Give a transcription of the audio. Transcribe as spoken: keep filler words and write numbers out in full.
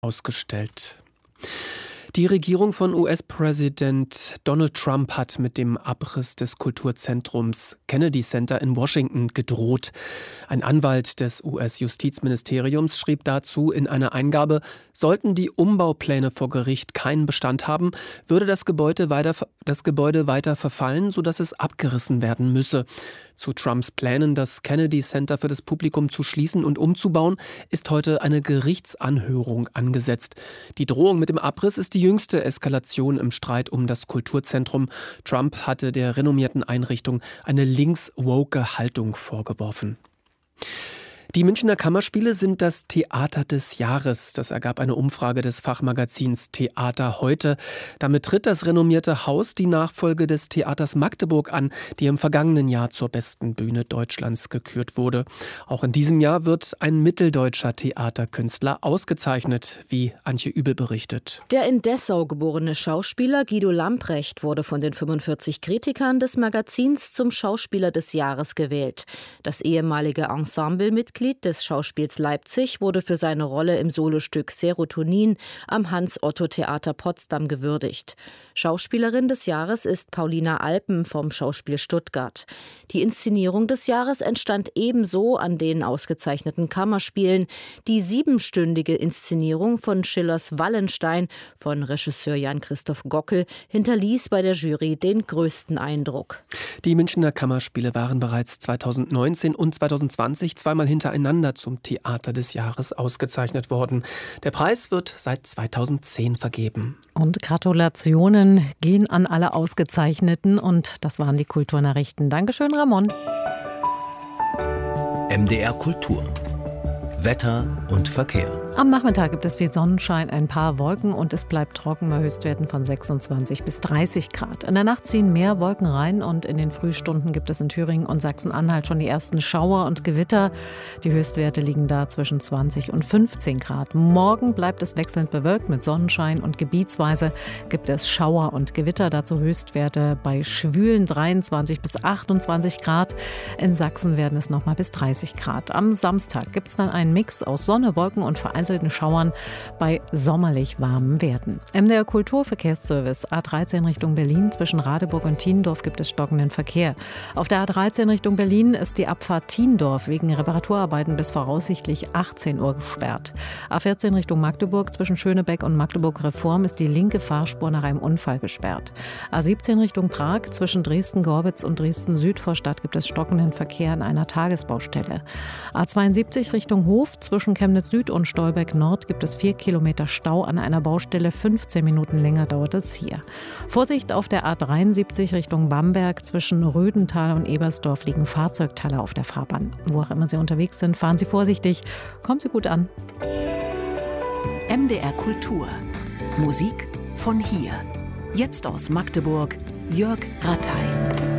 ausgestellt. Die Regierung von U S-Präsident Donald Trump hat mit dem Abriss des Kulturzentrums Kennedy Center in Washington gedroht. Ein Anwalt des U S-Justizministeriums schrieb dazu in einer Eingabe, sollten die Umbaupläne vor Gericht keinen Bestand haben, würde das Gebäude weiter, das Gebäude weiter verfallen, sodass es abgerissen werden müsse. Zu Trumps Plänen, das Kennedy Center für das Publikum zu schließen und umzubauen, ist heute eine Gerichtsanhörung angesetzt. Die Drohung mit dem Abriss ist die jüngste Eskalation im Streit um das Kulturzentrum. Trump hatte der renommierten Einrichtung eine links-woke Haltung vorgeworfen. Die Münchner Kammerspiele sind das Theater des Jahres. Das ergab eine Umfrage des Fachmagazins Theater heute. Damit tritt das renommierte Haus die Nachfolge des Theaters Magdeburg an, die im vergangenen Jahr zur besten Bühne Deutschlands gekürt wurde. Auch in diesem Jahr wird ein mitteldeutscher Theaterkünstler ausgezeichnet, wie Antje Übel berichtet. Der in Dessau geborene Schauspieler Guido Lamprecht wurde von den fünfundvierzig Kritikern des Magazins zum Schauspieler des Jahres gewählt. Das ehemalige Ensemblemitglied des Schauspiels Leipzig wurde für seine Rolle im Solostück Serotonin am Hans-Otto-Theater Potsdam gewürdigt. Schauspielerin des Jahres ist Paulina Alpen vom Schauspiel Stuttgart. Die Inszenierung des Jahres entstand ebenso an den ausgezeichneten Kammerspielen. Die siebenstündige Inszenierung von Schillers Wallenstein von Regisseur Jan-Christoph Gockel hinterließ bei der Jury den größten Eindruck. Die Münchner Kammerspiele waren bereits zweitausendneunzehn und zweitausendzwanzig zweimal hintereinander zum Theater des Jahres ausgezeichnet worden. Der Preis wird seit zweitausendzehn vergeben. Und Gratulationen gehen an alle Ausgezeichneten. Und das waren die Kulturnachrichten. Dankeschön, Ramon. M D R Kultur. Wetter und Verkehr. Am Nachmittag gibt es viel Sonnenschein, ein paar Wolken und es bleibt trocken bei Höchstwerten von sechsundzwanzig bis dreißig Grad. In der Nacht ziehen mehr Wolken rein und in den Frühstunden gibt es in Thüringen und Sachsen-Anhalt schon die ersten Schauer und Gewitter. Die Höchstwerte liegen da zwischen zwanzig und fünfzehn Grad. Morgen bleibt es wechselnd bewölkt mit Sonnenschein und gebietsweise gibt es Schauer und Gewitter. Dazu Höchstwerte bei schwülen dreiundzwanzig bis achtundzwanzig Grad. In Sachsen werden es nochmal bis dreißig Grad. Am Samstag gibt es dann einen Mix aus Sonne, Wolken und vereinzelten Schauern bei sommerlich warmen Werten. M D R Kulturverkehrsservice A dreizehn Richtung Berlin. Zwischen Radeburg und Tiendorf gibt es stockenden Verkehr. Auf der A dreizehn Richtung Berlin ist die Abfahrt Tiendorf wegen Reparaturarbeiten bis voraussichtlich achtzehn Uhr gesperrt. A vierzehn Richtung Magdeburg. Zwischen Schönebeck und Magdeburg Reform ist die linke Fahrspur nach einem Unfall gesperrt. A siebzehn Richtung Prag. Zwischen Dresden-Gorbitz und Dresden-Südvorstadt gibt es stockenden Verkehr an einer Tagesbaustelle. A zweiundsiebzig Richtung Hof. Zwischen Chemnitz Süd und Stolberg Nord gibt es vier Kilometer Stau an einer Baustelle. fünfzehn Minuten länger dauert es hier. Vorsicht auf der A dreiundsiebzig Richtung Bamberg. Zwischen Rödental und Ebersdorf liegen Fahrzeugteile auf der Fahrbahn. Wo auch immer Sie unterwegs sind, fahren Sie vorsichtig. Kommen Sie gut an. M D R Kultur. Musik von hier. Jetzt aus Magdeburg, Jörg Rattay.